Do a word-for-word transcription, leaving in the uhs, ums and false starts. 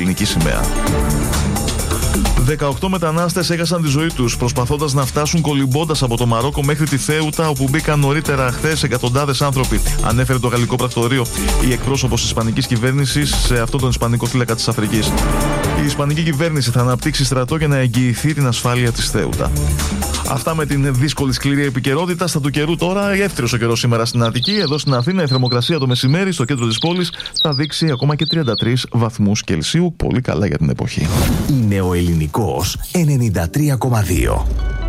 ελληνική σημαία. δεκαοκτώ μετανάστες έχασαν τη ζωή τους προσπαθώντας να φτάσουν κολυμπώντας από το Μαρόκο μέχρι τη Θέουτα, όπου μπήκαν νωρίτερα χθες εκατοντάδες άνθρωποι, ανέφερε το γαλλικό πρακτορείο η εκπρόσωπος της ισπανικής κυβέρνησης σε αυτόν τον ισπανικό θύλακα της Αφρικής. Η ισπανική κυβέρνηση θα αναπτύξει στρατό για να εγγυηθεί την ασφάλεια της Θέουτα. Αυτά με την δύσκολη σκληρή επικαιρότητα. Στα του καιρού τώρα, εύθυρος ο καιρός σήμερα στην Αττική. Εδώ στην Αθήνα η θερμοκρασία το μεσημέρι στο κέντρο της πόλης θα δείξει ακόμα και τριάντα τρεις βαθμούς Κελσίου. Πολύ καλά για την εποχή. Είναι ο Ελληνικός ενενήντα τρία κόμμα δύο.